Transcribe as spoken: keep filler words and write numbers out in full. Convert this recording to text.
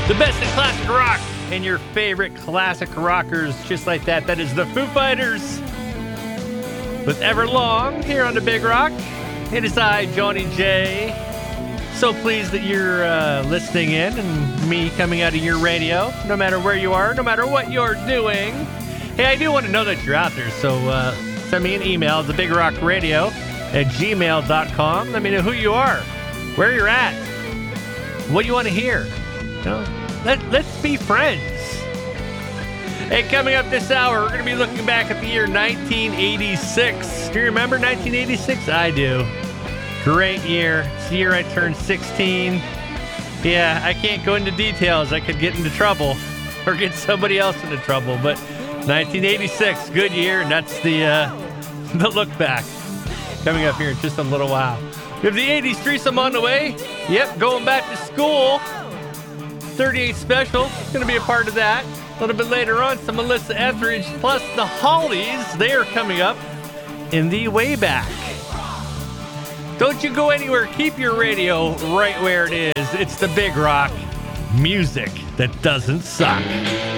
The best in classic rock and your favorite classic rockers just like that. That is the Foo Fighters with Everlong here on the Big Rock. It is I, Johnny J. So pleased that you're uh, listening in and me coming out of your radio, no matter where you are, no matter what you're doing. Hey, I do want to know that you're out there, so uh, send me an email, thebigrockradio at gmail dot com. Let me know who you are, where you're at, what you want to hear. You know, let, let's be friends. Hey, coming up this hour, we're going to be looking back at the year nineteen eighty-six. Do you remember nineteen eighty-six? I do. Great year. It's the year I turned sixteen. Yeah, I can't go into details. I could get into trouble or get somebody else into trouble. But nineteen eighty-six, good year, and that's the, uh, the look back. Coming up here in just a little while. We have the eighties threesome on the way. Yep, going back to school. thirty-eight special. Going to be a part of that. A little bit later on, some Melissa Etheridge plus the Hollies. They are coming up in the way back. Don't you go anywhere. Keep your radio right where it is. It's the Big Rock. Music that doesn't suck.